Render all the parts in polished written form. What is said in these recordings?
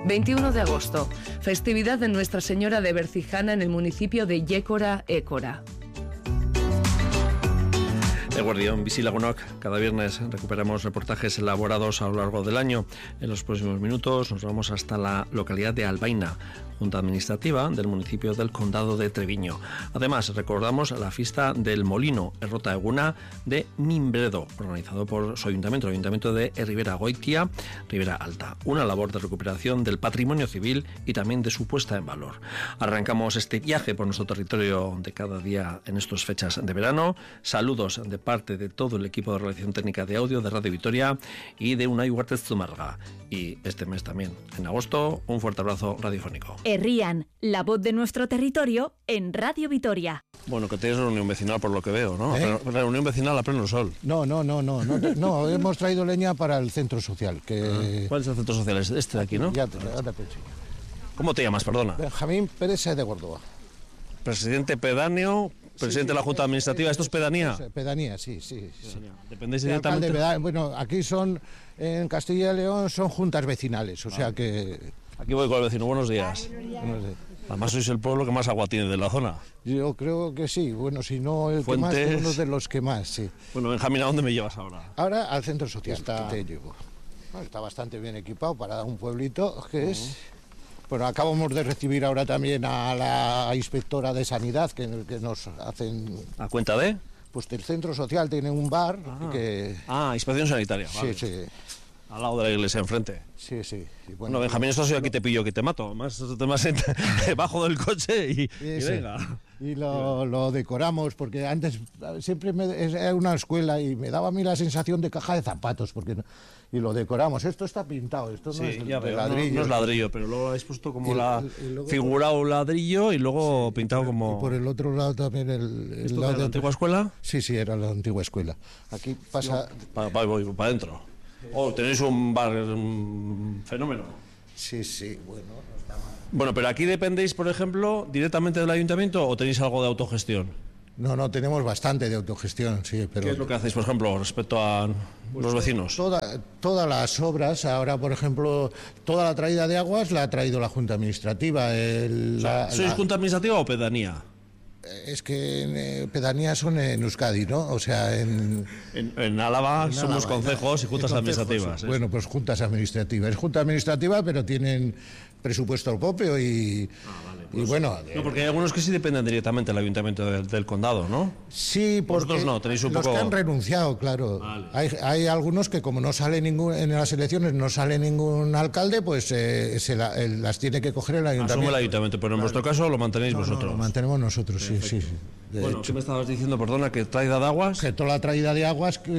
21 de agosto, festividad de Nuestra Señora de Bercijana en el municipio de Yécora, Écora. Eguerdión, Bizilagunok. Cada viernes recuperamos reportajes elaborados a lo largo del año. En los próximos minutos nos vamos hasta la localidad de Albaina, junta administrativa del municipio del Condado de Treviño. Además, recordamos la fiesta del Molino, Errota Eguna de Mimbredo, organizado por su ayuntamiento, el ayuntamiento de Ribera Goitia, Ribera Alta. Una labor de recuperación del patrimonio civil y también de su puesta en valor. Arrancamos este viaje por nuestro territorio de cada día en estas fechas de verano. Saludos de parte de todo el equipo de realización técnica de audio de Radio Vitoria y de Unai Huertez Zumarga. Y este mes también, en agosto, un fuerte abrazo radiofónico. Herrian, la voz de nuestro territorio en Radio Vitoria. Bueno, que tienes reunión vecinal por lo que veo, ¿no? Reunión vecinal a pleno sol. No, hemos traído leña para el centro social. ¿Cuál es el centro social? Este de aquí, ¿no? Ya te enseño. ¿Cómo te llamas, perdona? Benjamín Pérez de Gordoa. Presidente pedáneo, presidente de la Junta Administrativa. ¿Esto es pedanía? Pedanía, sí. ¿Dependéis directamente? Bueno, aquí son, en Castilla y León, son juntas vecinales, o sea que... Aquí voy con el vecino, buenos días. Además sois el pueblo que más agua tiene de la zona. Yo creo que sí, bueno, si no el Fuentes... que más, uno de los que más, sí. Bueno, Benjamín, ¿a dónde me llevas ahora? Ahora al centro social, te llevo. Bueno, está bastante bien equipado para un pueblito que es... Bueno, acabamos de recibir ahora también a la inspectora de sanidad que nos hacen... ¿A cuenta de? Pues el centro social tiene un bar que... Inspección sanitaria. Vale. Sí. Al lado de la iglesia enfrente. Sí. Y bueno, Benjamín, esto soy aquí te pillo, que te mato. Más bajo del coche y venga. Y lo decoramos porque antes siempre era una escuela y me daba a mí la sensación de caja de zapatos y lo decoramos. Esto está pintado, esto no es ladrillo. No es ladrillo, pero luego habéis puesto como figurado ladrillo y luego pintado como... Y por el otro lado también ¿Esto lado de la antigua escuela? Sí, era la antigua escuela. Aquí pasa... Voy para adentro. Tenéis un bar, un fenómeno. Sí, bueno, no está mal. Bueno, pero aquí dependéis, por ejemplo, directamente del ayuntamiento o tenéis algo de autogestión. No, tenemos bastante de autogestión, sí, pero... ¿Qué es lo que hacéis, por ejemplo, respecto a los vecinos? Todas las obras, ahora, por ejemplo, toda la traída de aguas la ha traído la Junta Administrativa. ¿Sois Junta Administrativa o pedanía? Es que pedanías son en Euskadi, ¿no? O sea, en Álava somos concejos y juntas administrativas. Bueno, pues juntas administrativas. Es junta administrativa, pero tienen presupuesto propio y... Vale, y bueno... No, porque hay algunos que sí dependen directamente del ayuntamiento del condado, ¿no? Sí, porque vosotros no, tenéis un los poco... que han renunciado, claro. Vale. Hay algunos que como no sale en las elecciones no sale ningún alcalde, pues las tiene que coger el ayuntamiento. Asume el ayuntamiento, pero en vuestro caso lo mantenéis vosotros. Lo mantenemos nosotros, sí. Bueno, ¿qué me estabas diciendo, perdona, que traída de aguas? Que toda la traída de aguas que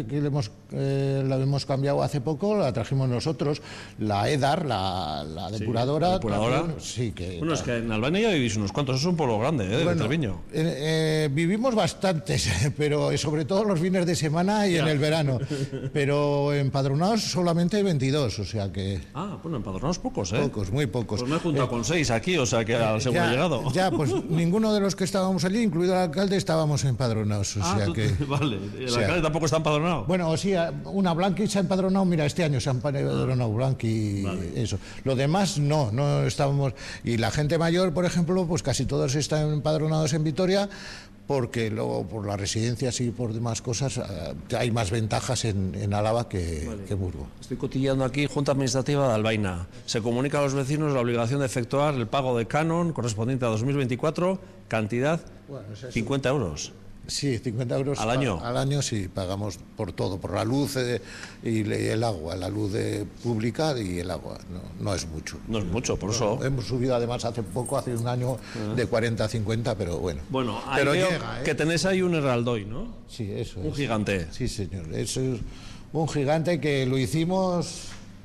la hemos cambiado hace poco, la trajimos nosotros. La EDAR, la depuradora. ¿La depuradora? También, sí, que... Bueno, es que en Albania ya vivís unos cuantos, es un pueblo grande, de Treviño. Vivimos bastantes, pero sobre todo los fines de semana y en el verano. Pero empadronados solamente hay 22, o sea que... Bueno, empadronados pocos, Pocos, muy pocos. Pues me he juntado con 6 aquí, o sea que al segundo llegado. Ya, pues ninguno de los que estábamos allí, incluido el alcalde, estábamos empadronados, Vale, ¿el alcalde tampoco está empadronado? Bueno, sí, una Blanqui se ha empadronado, mira, este año se ha empadronado Blanqui, eso. Lo demás no estábamos, y la gente mayor, por ejemplo, pues casi todos están empadronados en Vitoria, porque luego por las residencias y por demás cosas hay más ventajas en Álava que Burgos. Estoy cotilleando aquí, Junta Administrativa de Albaina. Se comunica a los vecinos la obligación de efectuar el pago de canon correspondiente a 2024, cantidad 50 euros. Sí, 50 euros al año. Al año sí, pagamos por todo, por la luz y el agua, la luz pública y el agua. No es mucho. No es mucho, por eso. Hemos subido además hace un año, de 40 a 50, pero bueno. Bueno, pero llega, que tenéis ahí un heraldoy, ¿no? Sí, eso es. Un gigante. Sí, señor. Eso es un gigante que lo hicimos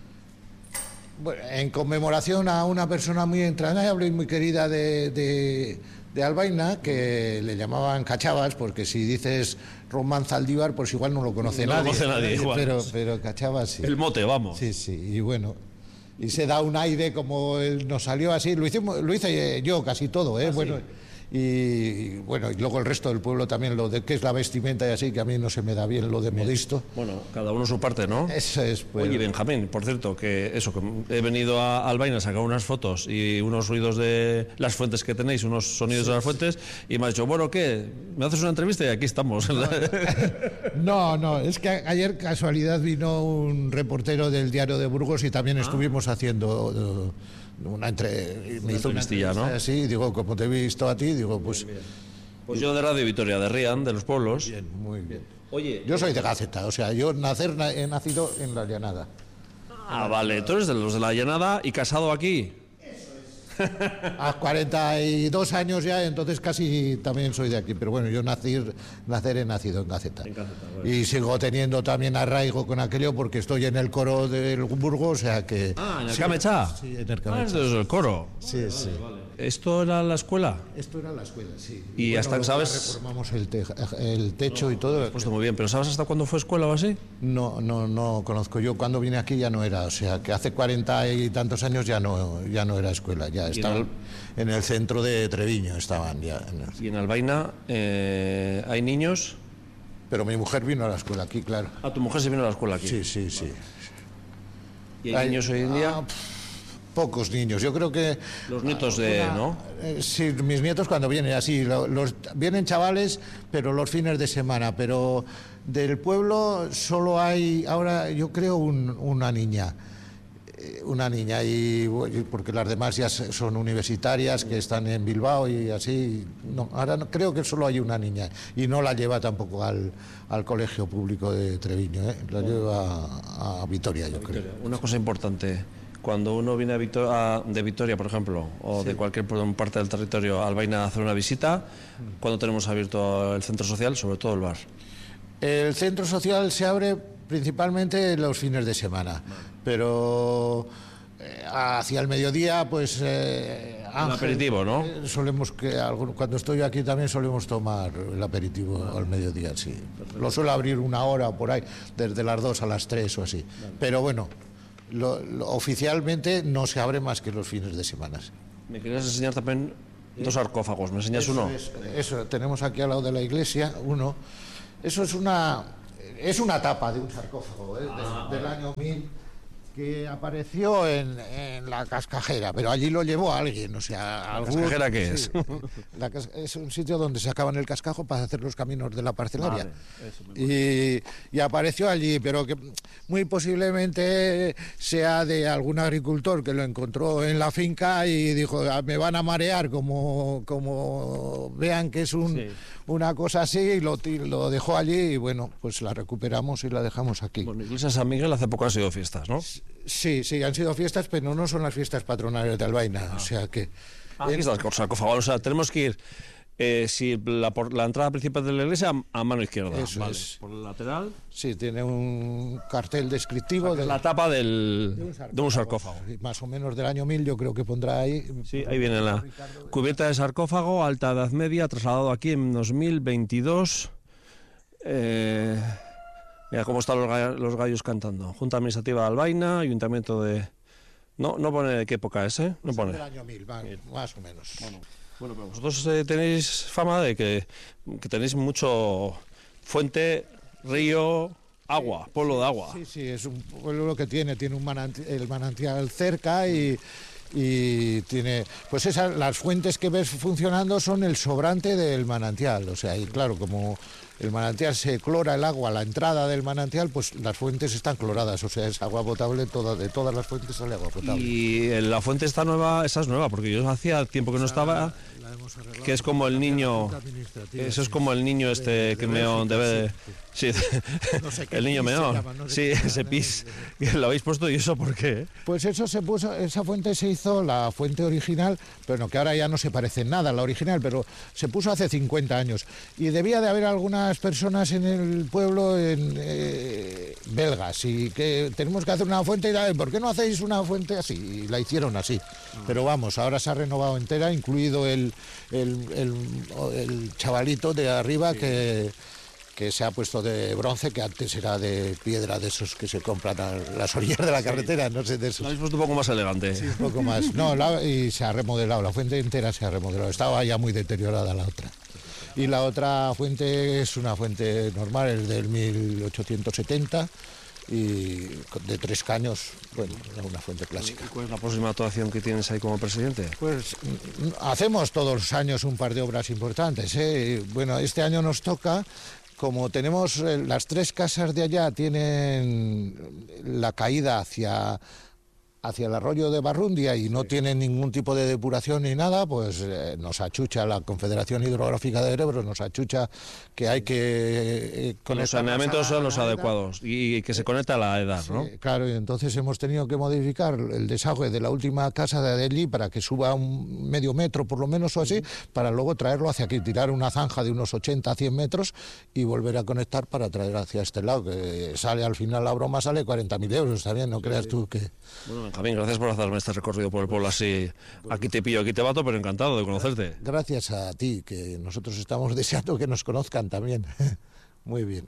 en conmemoración a una persona muy entrañable y muy querida de Albaina, que le llamaban Cachavas, porque si dices Román Zaldívar, pues igual no lo conoce nadie. No lo conoce nadie, igual. Pero Cachavas sí. El mote, vamos. Sí, y bueno. Y se da un aire como él nos salió así, lo hice yo casi todo, ¿Ah, bueno. sí? y bueno, y luego el resto del pueblo también, lo de qué es la vestimenta y así, que a mí no se me da bien lo de modisto. Bueno, cada uno su parte, ¿no? Eso es, pues. Oye, Benjamín, por cierto, que he venido a Albaina a sacar unas fotos y unos ruidos de las fuentes que tenéis, unos sonidos de las fuentes, y me ha dicho, bueno, ¿qué? ¿Me haces una entrevista? Y aquí estamos. No, es que ayer casualidad vino un reportero del Diario de Burgos y también estuvimos haciendo me hizo una entrevistilla, ¿no? Sí, digo, como te he visto a ti, digo, pues... Pues yo de Radio Vitoria, de Rian, de los pueblos. Bien, muy bien. Oye, yo soy de Gaceta, o sea, yo he nacido en la Llanada. Ah, vale, tú eres de los de la Llanada y casado aquí. A 42 años ya, entonces casi también soy de aquí, pero bueno, yo he nacido en Gaceta. Y sigo teniendo también arraigo con aquello porque estoy en el coro del Burgos, o sea que... Ah, ¿en el Camechá? Sí, en el Camechá. Ah, es del coro. Sí, sí. Vale. ¿Esto era la escuela? Esto era la escuela, sí. Y hasta que sabes... Reformamos el techo y todo. Puesto muy bien, pero ¿sabes hasta cuándo fue escuela o así? No conozco. Yo cuando vine aquí ya no era, o sea, que hace 40 y tantos años ya no era escuela, ya estaban en el centro de Treviño, estaban ya. Y en Albaina hay niños. Pero mi mujer vino a la escuela aquí, claro. Ah, tu mujer se vino a la escuela aquí. Sí. Vale. ¿Y hay niños hoy en día? Pocos niños, yo creo que... Los nietos ¿no? Sí, mis nietos cuando vienen así, vienen chavales, pero los fines de semana, pero del pueblo solo hay ahora, yo creo, una niña, y porque las demás ya son universitarias que están en Bilbao y así, no, ahora creo que solo hay una niña y no la lleva tampoco al colegio público de Treviño, la lleva a Vitoria, yo creo. Una cosa importante. Cuando uno viene de Vitoria, por ejemplo, o de cualquier parte del territorio, a Albaina a hacer una visita, ¿cuándo tenemos abierto el centro social, sobre todo el bar? El centro social se abre principalmente los fines de semana, pero hacia el mediodía, pues... el aperitivo, ¿no? Cuando estoy aquí también solemos tomar el aperitivo al mediodía, sí. Lo suelo abrir una hora o por ahí, desde las 2 a las 3 o así. Pero bueno... oficialmente no se abre más que los fines de semana. Me querías enseñar también 2 sarcófagos, ¿me enseñas uno? Eso, tenemos aquí al lado de la iglesia uno. Eso es una tapa de un sarcófago del año 1000 que apareció en la Cascajera, pero allí lo llevó alguien, o sea... ¿La Cascajera qué es? Es un sitio donde sacaban el cascajo para hacer los caminos de la parcelaria. Y apareció allí, pero que muy posiblemente sea de algún agricultor que lo encontró en la finca y dijo, me van a marear, como vean que es una cosa así, y lo dejó allí y bueno, pues la recuperamos y la dejamos aquí. Bueno, Iglesia San Miguel hace poco han sido fiestas, ¿no? Sí, han sido fiestas, pero no son las fiestas patronales de Albaina, o sea que... Aquí está el sarcófago, o sea, tenemos que ir por la entrada principal de la iglesia a mano izquierda. Eso es. Por el lateral. Sí, tiene un cartel descriptivo de la tapa de un sarcófago. Más o menos del año 1000, yo creo que pondrá ahí. Sí, ahí viene la cubierta de sarcófago, alta edad media, trasladado aquí en 2022. Mira cómo están los gallos cantando. Junta Administrativa de Albaina, Ayuntamiento de... No pone de qué época es, ¿eh? No pone. Del año 1000, más o menos. Bueno, pero vosotros tenéis fama de que tenéis mucho fuente, río, agua, pueblo de agua. Sí, es un pueblo que tiene el manantial cerca y tiene, pues las fuentes que ves funcionando son el sobrante del manantial, o sea, y claro, como el manantial se clora el agua a la entrada del manantial, pues las fuentes están cloradas, o sea, es agua potable, de todas las fuentes sale agua potable. Y la fuente está nueva, esa es nueva, porque yo hacía tiempo que no estaba, que es como el niño, eso es como el niño que meón debe de... Sí, no sé el niño meón, sí, ese pis, que lo habéis puesto, ¿y eso por qué? Pues eso se puso, esa fuente se hizo, la fuente original, pero que ahora ya no se parece en nada a la original, pero se puso hace 50 años, y debía de haber algunas personas en el pueblo belgas, y que tenemos que hacer una fuente, y ¿por qué no hacéis una fuente así? Y la hicieron así, pero vamos, ahora se ha renovado entera, incluido el chavalito de arriba, sí, que se ha puesto de bronce, que antes era de piedra, de esos que se compran a las orillas de la carretera, no sé, de esos. Lo habéis puesto un poco más elegante. Sí, un poco más. No, y se ha remodelado, la fuente entera se ha remodelado. Estaba ya muy deteriorada la otra. Y la otra fuente es una fuente normal, es del 1870 y de 3 caños, bueno, una fuente clásica. ¿Y cuál es la próxima actuación que tienes ahí como presidente? Pues hacemos todos los años un par de obras importantes, ¿eh? Bueno, este año nos toca, como tenemos las 3 casas de allá tienen la caída hacia el arroyo de Barrundia y no tienen ningún tipo de depuración ni nada, pues nos achucha la Confederación Hidrográfica del Ebro, nos achucha que hay que los saneamientos son los adecuados y que se conecta a la edad, ¿no? Sí, claro, y entonces hemos tenido que modificar el desagüe de la última casa de allí para que suba un medio metro por lo menos o así, para luego traerlo hacia aquí, tirar una zanja de unos 80 a 100 metros y volver a conectar para traer hacia este lado, que sale al final la broma, sale 40.000 euros, también, no creas tú que... Bueno, Benjamín, gracias por hacerme este recorrido por el pueblo así. Aquí te pillo, aquí te bato, pero encantado de conocerte. Gracias a ti, que nosotros estamos deseando que nos conozcan también. Muy bien.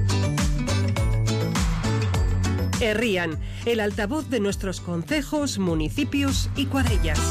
Herrian, el altavoz de nuestros concejos, municipios y cuadrillas.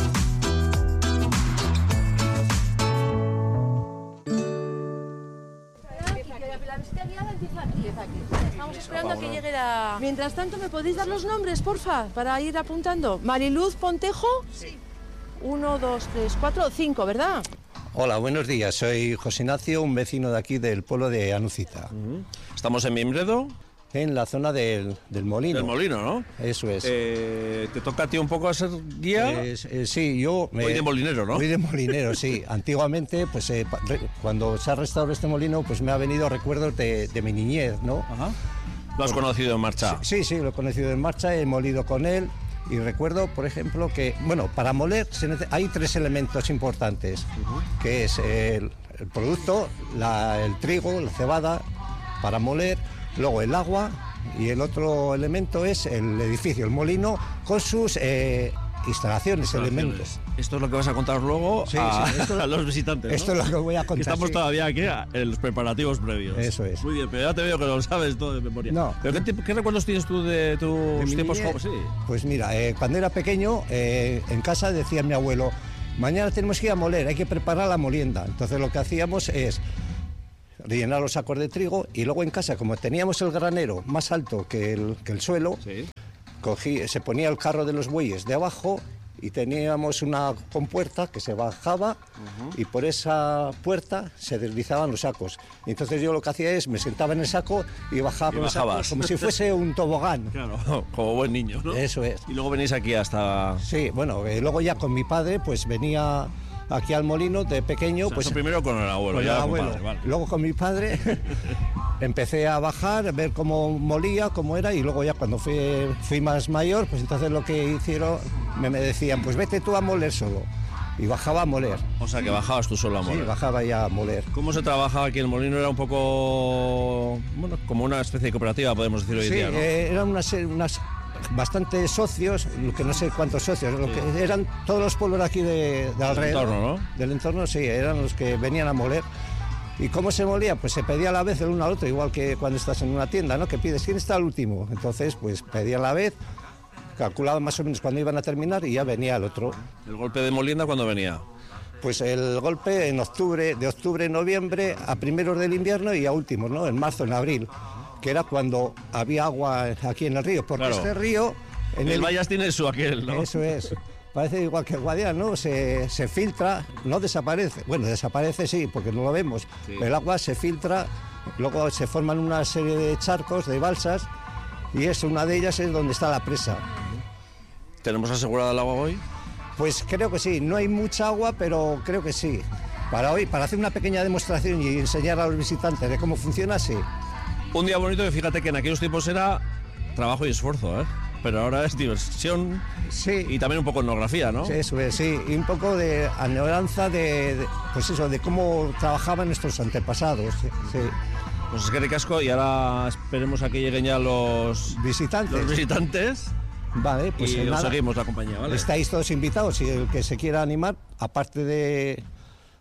Estamos esperando a que llegue la... Mientras tanto, ¿me podéis dar los nombres, porfa, para ir apuntando? Mariluz Pontejo. Sí. 1, 2, 3, 4, 5, ¿verdad? Hola, buenos días. Soy José Ignacio, un vecino de aquí del pueblo de Anucita. Estamos en Mimbredo. En la zona del Molino. Del Molino, ¿no? Eso es. ¿Te toca a ti un poco a ser guía? Sí, yo... Voy de molinero, ¿no? Voy de molinero, sí. Antiguamente, pues cuando se ha restaurado este molino, pues me ha venido recuerdos de mi niñez, ¿no? Ajá. ¿Lo has conocido en marcha? Sí, lo he conocido en marcha, he molido con él. Y recuerdo, por ejemplo, que, bueno, para moler hay 3 elementos importantes, que es el producto, el trigo, la cebada, para moler, luego el agua, y el otro elemento es el edificio, el molino, con sus instalaciones, elementos. Esto es lo que vas a contar luego a los visitantes, ¿no? Esto es lo que voy a contar. Que estamos todavía aquí en los preparativos previos. Eso es. Muy bien, pero ya te veo que lo sabes todo de memoria. No. ¿Pero qué recuerdos tienes tú de tus tiempos jóvenes? Sí. Pues mira, cuando era pequeño, en casa decía mi abuelo, mañana tenemos que ir a moler, hay que preparar la molienda. Entonces lo que hacíamos es rellenar los sacos de trigo y luego en casa, como teníamos el granero más alto que el suelo, sí, se ponía el carro de los bueyes de abajo y teníamos una compuerta que se bajaba y por esa puerta se deslizaban los sacos. Y entonces yo lo que hacía es me sentaba en el saco y bajaba por el saco como si fuese un tobogán. Claro, como buen niño, ¿no? Eso es. Y luego venís aquí hasta... Sí, bueno, luego ya con mi padre pues venía aquí al molino de pequeño. O sea, pues primero con el abuelo. Con ya el abuelo. Padre, vale. Luego con mi padre empecé a bajar, a ver cómo molía, cómo era, y luego ya cuando fui más mayor, pues entonces lo que hicieron, me decían, pues vete tú a moler solo. Y bajaba a moler. O sea, que bajabas tú solo a moler. Sí, bajaba ya a moler. ¿Cómo se trabajaba aquí en el molino? Era un poco, bueno, como una especie de cooperativa, podemos decir hoy día, ¿no? Eran unas bastantes socios, que no sé cuántos socios, lo que eran todos los pueblos de aquí de alrededor. Del entorno, ¿no? Del entorno, sí, eran los que venían a moler. ¿Y cómo se molía? Pues se pedía a la vez el uno al otro, igual que cuando estás en una tienda, ¿no? Que pides, ¿quién está al último? Entonces, pues pedían a la vez, calculaba más o menos cuándo iban a terminar y ya venía el otro. ¿El golpe de molienda cuándo venía? Pues el golpe en octubre, de octubre a noviembre, a primeros del invierno y a últimos, ¿no? En marzo, en abril, que era cuando había agua aquí en el río, porque claro, este río... el Vallas tiene su aquel, ¿no? Eso es. Parece igual que el Guadiana, ¿no? Se filtra, no desaparece. Bueno, desaparece sí, porque no lo vemos. Sí. El agua se filtra, luego se forman una serie de charcos, de balsas, y una de ellas es donde está la presa. ¿Tenemos asegurada el agua hoy? Pues creo que sí. No hay mucha agua, pero creo que sí. Para hoy, para hacer una pequeña demostración y enseñar a los visitantes de cómo funciona, sí. Un día bonito que fíjate que en aquellos tiempos era trabajo y esfuerzo, ¿eh? Pero ahora es diversión, sí, y también un poco etnografía, ¿no? Sí, eso es, sí, y un poco de añoranza pues eso, de cómo trabajaban nuestros antepasados, sí. Pues es que ricasco, y ahora esperemos a que lleguen ya los visitantes. Vale, pues os seguimos la compañía, ¿vale? Estáis todos invitados, y el que se quiera animar, aparte de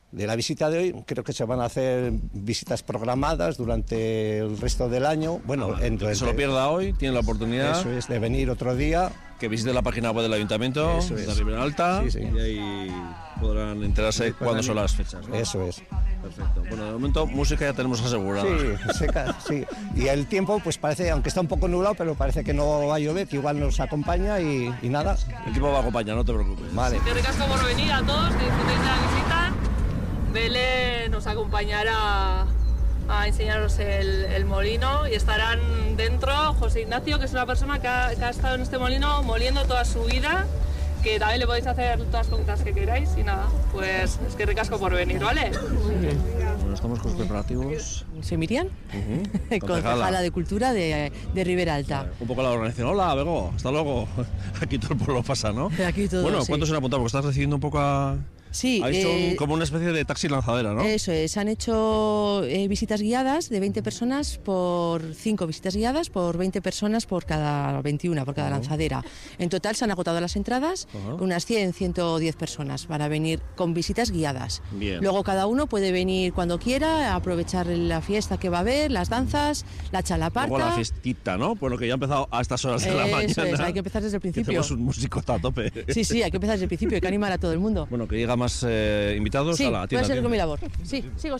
de la visita de hoy. Creo que se van a hacer visitas programadas durante el resto del año. Bueno, el que se lo pierda hoy tiene la oportunidad. Eso es, de venir otro día. Que visite la página web del Ayuntamiento de Ribera Alta, sí. Y ahí podrán enterarse cuándo son las fechas, ¿no? Eso es. Perfecto. Bueno, de momento música ya tenemos asegurada. Sí, seca, sí. Y el tiempo, pues parece, aunque está un poco nublado, pero parece que no va a llover, que igual nos acompaña y nada. El tiempo va a acompañar, no te preocupes. Vale. Que ricasco por venir a todos, que disfrutéis de la visita. Belén nos acompañará a enseñaros el molino y estarán dentro José Ignacio, que es una persona que ha estado en este molino moliendo toda su vida, que también le podéis hacer todas las preguntas que queráis y nada, pues es que ricasco por venir, ¿vale? Bueno, estamos con los preparativos. Soy Miriam, concejala de Cultura de Ribera Alta. Un poco la organización. Hola, Bego, hasta luego. Aquí todo el pueblo pasa, ¿no? Aquí todo, bueno, sí. ¿cuántos se han apuntado? Porque estás recibiendo un poco a... Sí, ha hecho como una especie de taxi lanzadera, ¿no? Eso es, han hecho visitas guiadas de 20 personas por 5 visitas guiadas por 20 personas por cada 21, por cada lanzadera. En total se han agotado las entradas, unas 100, 110 personas van a venir con visitas guiadas. Bien. Luego cada uno puede venir cuando quiera, aprovechar la fiesta que va a haber, las danzas, la chalaparta. Luego la fiestita, ¿no? Bueno, que ya ha empezado a estas horas de la mañana. Eso es, hay que empezar desde el principio. Tenemos un músico a tope. Sí, hay que empezar desde el principio, hay que animar a todo el mundo. Bueno, que llega más invitados sí, a la tienda. Sí, puede ser con mi labor. Sí, sigo.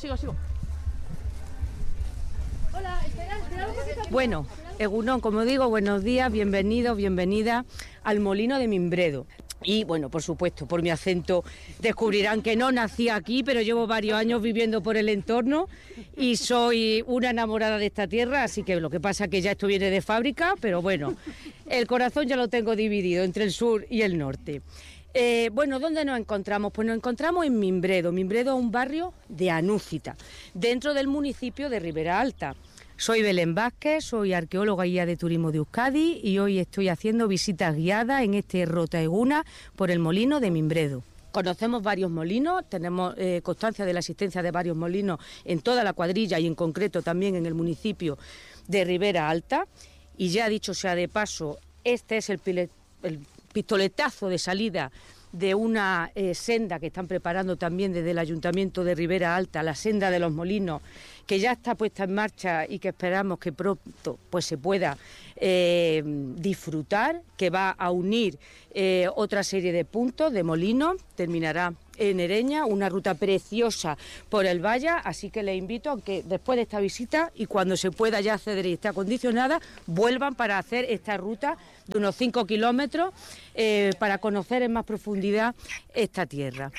Hola, espera un poquito. Bueno, Egunon, como digo, buenos días, bienvenidos, bienvenida al Molino de Mimbredo. Y bueno, por supuesto, por mi acento descubrirán que no nací aquí, pero llevo varios años viviendo por el entorno y soy una enamorada de esta tierra, así que lo que pasa es que ya esto viene de fábrica, pero bueno, el corazón ya lo tengo dividido entre el sur y el norte. Bueno, ¿dónde nos encontramos? Pues nos encontramos en Mimbredo. Mimbredo es un barrio de Anúcita, dentro del municipio de Ribera Alta. Soy Belén Vázquez, soy arqueóloga y guía de turismo de Euskadi y hoy estoy haciendo visitas guiadas en este Rotaeguna por el molino de Mimbredo. Conocemos varios molinos, tenemos constancia de la existencia de varios molinos en toda la cuadrilla y en concreto también en el municipio de Ribera Alta. Y ya dicho sea de paso, este es el pistoletazo de salida de una senda que están preparando también desde el Ayuntamiento de Ribera Alta, la senda de los molinos, que ya está puesta en marcha y que esperamos que pronto pues se pueda disfrutar, que va a unir otra serie de puntos de molinos, terminará en Ereña, una ruta preciosa por el valle, así que les invito a que después de esta visita y cuando se pueda ya acceder y esté acondicionada, vuelvan para hacer esta ruta de unos 5 kilómetros para conocer en más profundidad esta tierra.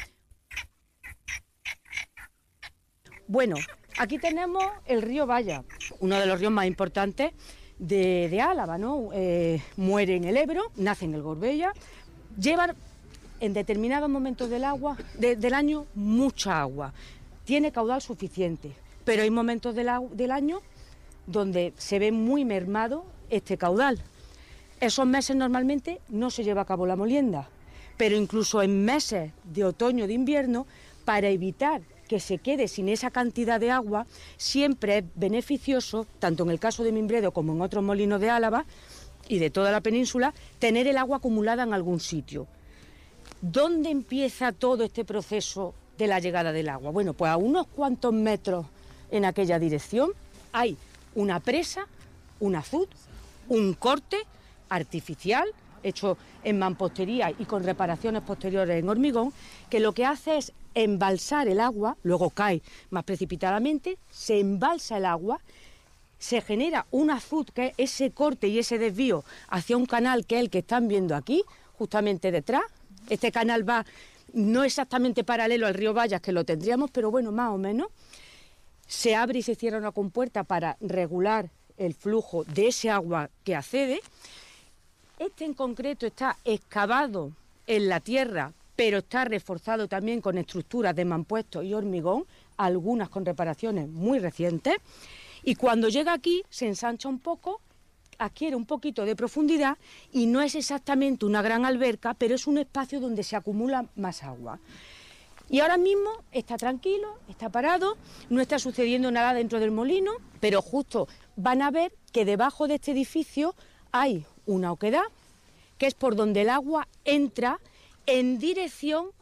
Bueno, aquí tenemos el río Valla, uno de los ríos más importantes de Álava, ¿no? Muere en el Ebro, nace en el Gorbella, lleva en determinados momentos del año mucha agua, tiene caudal suficiente, pero hay momentos del año donde se ve muy mermado este caudal. Esos meses normalmente no se lleva a cabo la molienda, pero incluso en meses de otoño, de invierno, para evitar que se quede sin esa cantidad de agua, siempre es beneficioso, tanto en el caso de Mimbredo como en otros molinos de Álava y de toda la península, tener el agua acumulada en algún sitio. ¿Dónde empieza todo este proceso de la llegada del agua? Bueno, pues a unos cuantos metros en aquella dirección hay una presa, un azud, un corte artificial hecho en mampostería y con reparaciones posteriores en hormigón, que lo que hace es embalsar el agua, luego cae más precipitadamente, se embalsa el agua, se genera un azud, que es ese corte y ese desvío hacia un canal que es el que están viendo aquí, justamente detrás. Este canal va no exactamente paralelo al río Vallas, que lo tendríamos, pero bueno, más o menos. Se abre y se cierra una compuerta para regular el flujo de ese agua que accede. Este en concreto está excavado en la tierra, pero está reforzado también con estructuras de mampuesto y hormigón, algunas con reparaciones muy recientes. Y cuando llega aquí se ensancha un poco, adquiere un poquito de profundidad y no es exactamente una gran alberca, pero es un espacio donde se acumula más agua. Y ahora mismo está tranquilo, está parado, no está sucediendo nada dentro del molino, pero justo van a ver que debajo de este edificio hay una oquedad, que es por donde el agua entra en dirección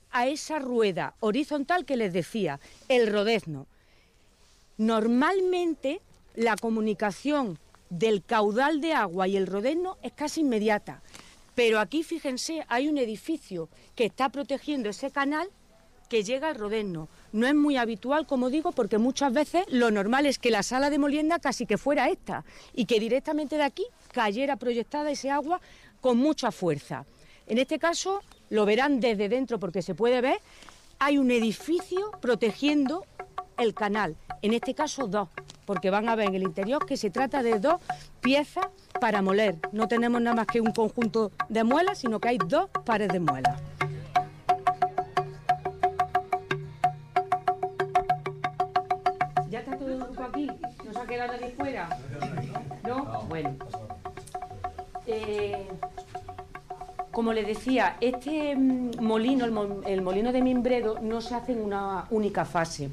a esa rueda horizontal que les decía, el rodezno. Normalmente la comunicación del caudal de agua y el rodezno es casi inmediata, pero aquí fíjense, hay un edificio que está protegiendo ese canal que llega al rodezno. No es muy habitual, como digo, porque muchas veces lo normal es que la sala de molienda casi que fuera esta y que directamente de aquí cayera proyectada ese agua con mucha fuerza. En este caso lo verán desde dentro porque se puede ver, hay un edificio protegiendo el canal, en este caso 2, porque van a ver en el interior que se trata de 2 piezas para moler. No tenemos nada más que un conjunto de muelas, sino que hay 2 pares de muelas. ¿Ya está todo el grupo aquí? ¿No se ha quedado nadie fuera? ¿No? Bueno. Como les decía, este molino, el molino de Mimbredo, no se hace en una única fase.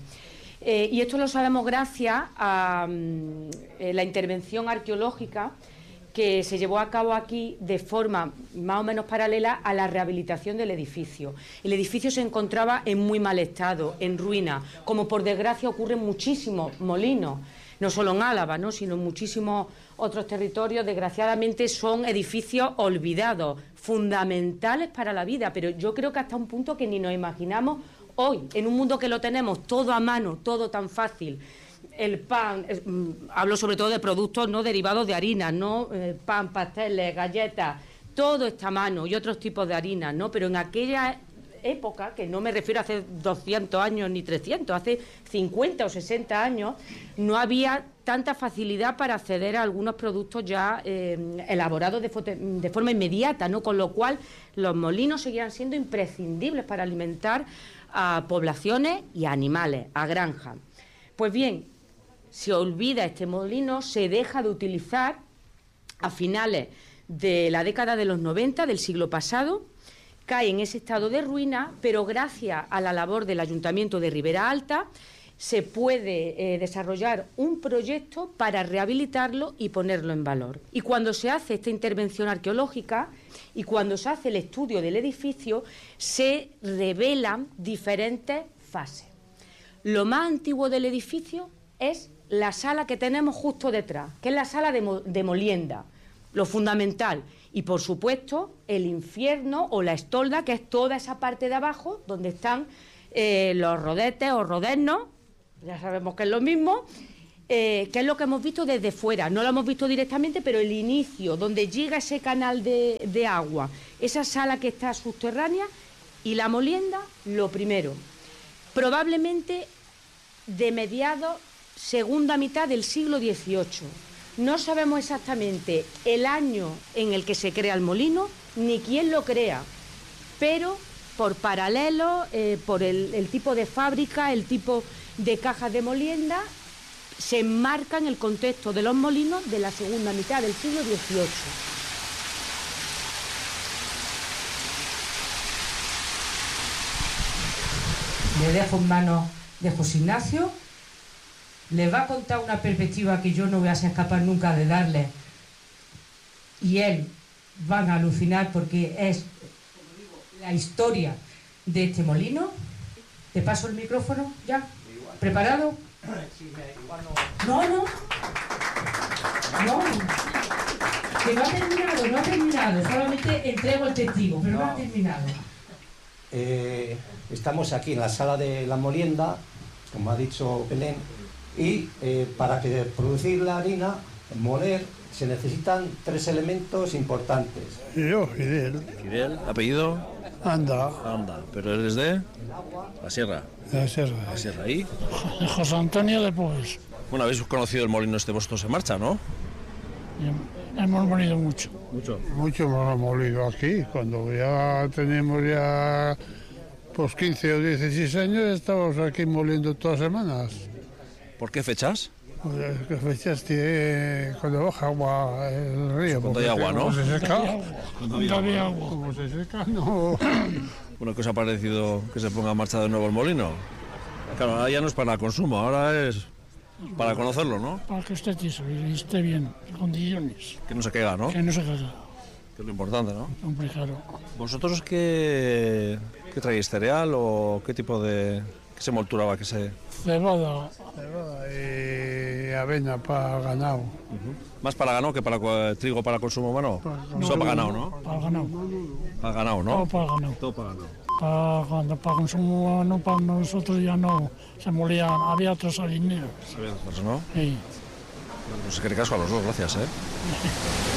Y esto lo sabemos gracias a la intervención arqueológica que se llevó a cabo aquí de forma más o menos paralela a la rehabilitación del edificio. El edificio se encontraba en muy mal estado, en ruina, como por desgracia ocurre en muchísimos molinos, no solo en Álava, ¿no?, sino en muchísimos otros territorios. Desgraciadamente son edificios olvidados, fundamentales para la vida, pero yo creo que hasta un punto que ni nos imaginamos hoy, en un mundo que lo tenemos todo a mano, todo tan fácil. El pan, hablo sobre todo de productos no derivados de harina, ¿no? Pan, pasteles, galletas, todo está a mano y otros tipos de harina, ¿no? Pero en aquella época, que no me refiero a hace 200 años ni 300, hace 50 o 60 años, no había tanta facilidad para acceder a algunos productos ya elaborados de forma inmediata, ¿no? Con lo cual los molinos seguían siendo imprescindibles para alimentar a poblaciones y a animales, a granjas. Pues bien, se olvida este molino, se deja de utilizar a finales de la década de los 90 del siglo pasado, cae en ese estado de ruina, pero gracias a la labor del Ayuntamiento de Ribera Alta se puede desarrollar un proyecto para rehabilitarlo y ponerlo en valor. Y cuando se hace esta intervención arqueológica y cuando se hace el estudio del edificio, se revelan diferentes fases. Lo más antiguo del edificio es la sala que tenemos justo detrás, que es la sala de molienda, lo fundamental. Y, por supuesto, el infierno o la estolda, que es toda esa parte de abajo, donde están los rodetes o rodeznos, ya sabemos que es lo mismo, que es lo que hemos visto desde fuera. No lo hemos visto directamente, pero el inicio, donde llega ese canal de agua, esa sala que está subterránea, y la molienda, lo primero. Probablemente de mediados, segunda mitad del siglo XVIII. No sabemos exactamente el año en el que se crea el molino, ni quién lo crea, pero por paralelo, por el tipo de fábrica, el tipo de cajas de molienda, se enmarca en el contexto de los molinos de la segunda mitad del siglo XVIII. Le dejo en manos de José Ignacio. Les va a contar una perspectiva que yo no voy a ser capaz nunca de darle. Y él van a alucinar porque es, como digo, la historia de este molino. ¿Te paso el micrófono ya? ¿Preparado? No. Que no ha terminado. Solamente entrego el testigo, pero no ha terminado. Estamos aquí en la sala de la molienda, como ha dicho Belén, y para producir la harina, moler, se necesitan 3 elementos importantes. Yo, Fidel. ¿Fidel? ¿Apellido? Anda. ¿Pero él es de? La Sierra. La Sierra. La Sierra, ¿y? José Antonio de Pobres. Bueno, habéis conocido el molino este vosotros en marcha, ¿no? Hemos molido mucho. Mucho hemos molido aquí. Cuando ya tenemos pues 15 o 16 años, estamos aquí moliendo todas las semanas. ¿Por qué fechas? ¿Qué fechas tiene cuando baja agua el río? Cuando hay agua, ¿no? Como se seca. Cuando hay agua. Como se seca, no. Bueno, ¿qué os ha parecido que se ponga en marcha de nuevo el molino? Claro, ahora ya no es para consumo, ahora es para conocerlo, ¿no? Para que esté tieso y esté bien, en condiciones. Que no se caiga, ¿no? Que no se caiga. Que es lo importante, ¿no? Hombre, claro. ¿Vosotros qué traéis? ¿Cereal o qué tipo de... qué se molturaba? Cebada y avena para ganado. ¿Más para ganado que para trigo para consumo humano? Solo para ganado, ¿no? Para ganado. Para ganado, ¿no? Todo para ganado. Todo para ganado. Para consumo humano, para nosotros ya no. Se molían, había otros harineros. Había otros, ¿no? Sí. Bueno, pues que ricasco a los dos, gracias, ¿eh?